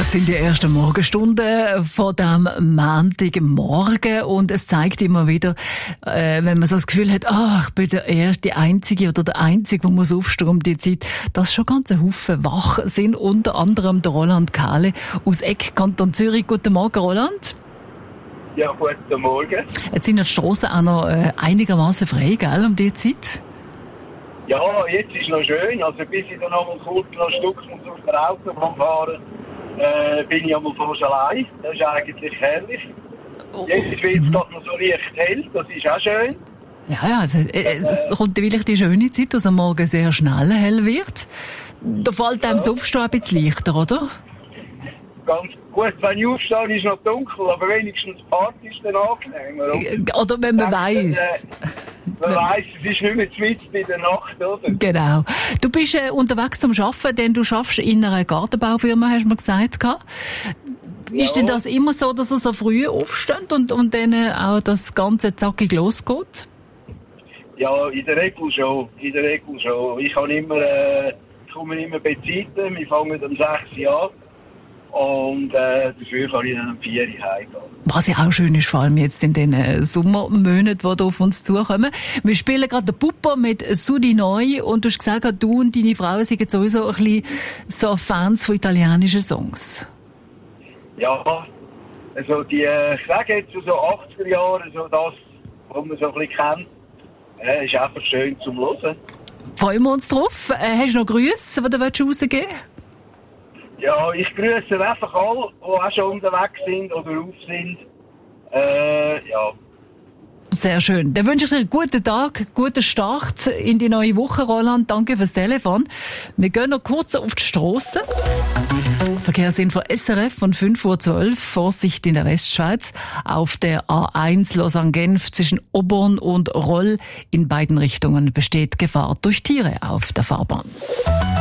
Das sind die ersten Morgenstunden von dem Montagmorgen und es zeigt immer wieder, wenn man so das Gefühl hat, ich bin die Einzige oder der Einzige, der muss aufstehen um die Zeit, dass schon ganze Haufen wach sind, unter anderem der Roland Kahle aus Eck, Kanton Zürich. Guten Morgen, Roland. Ja, guten Morgen. Jetzt sind die Strassen auch noch einigermaßen frei, gell, um die Zeit? Ja, jetzt ist noch schön. Also bis ich dann noch mal kurz noch ein Stück auf der Autobahn fahren, bin ich einmal fast allein. Das ist eigentlich herrlich. Jetzt wird es doch noch so leicht hell, das ist auch schön. Ja, also, es kommt wirklich die schöne Zeit, dass am Morgen sehr schnell hell wird. Da fällt einem das Aufstehen ein bisschen leichter, oder? Ganz gut, wenn ich aufstehe, ist noch dunkel, aber wenigstens die Party ist dann angenehm. Oder wenn man weiss. Man weiss, es ist nicht mehr zu weit in der Nacht, oder? Genau. Du bist unterwegs zum Arbeiten, denn du schaffst in einer Gartenbaufirma, hast du mir gesagt. Ist denn das immer so, dass ihr so früh aufsteht und dann auch das Ganze zackig losgeht? Ja, in der Regel schon. Ich komme immer bei Zeiten, wir fangen um 6 Uhr an. Und dafür kann ich dann um 4 Uhr heimgehen. Was ja auch schön ist, vor allem jetzt in den Sommermonaten, die da auf uns zukommen. Wir spielen gerade den Pupo mit Sudi Neu und du hast gesagt, du und deine Frau sind sowieso ein bisschen so Fans von italienischen Songs. Ja, also ich sage jetzt so 80er Jahre, so das, was man so ein bisschen kennt, ist einfach schön zum Hören. Freuen wir uns drauf. Hast du noch Grüße, die du rausgeben willst? Ja, ich grüße einfach alle, die auch schon unterwegs sind oder auf sind. Ja. Sehr schön. Dann wünsche ich dir einen guten Tag, guten Start in die neue Woche, Roland. Danke fürs Telefon. Wir gehen noch kurz auf die Strasse. Verkehrsinfo SRF von 5:12 Uhr. Vorsicht in der Westschweiz. Auf der A1 Lausanne-Genf zwischen Oborn und Roll in beiden Richtungen besteht Gefahr durch Tiere auf der Fahrbahn.